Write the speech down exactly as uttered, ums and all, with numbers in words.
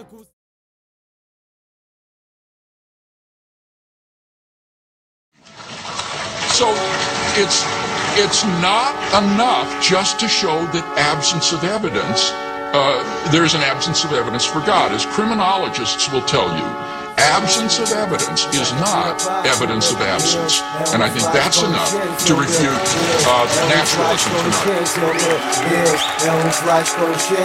So it's it's not enough just to show that absence of evidence, uh, there's an absence of evidence for God. As criminologists will tell you, absence of evidence is not evidence of absence. And I think that's enough to refute uh, naturalism tonight.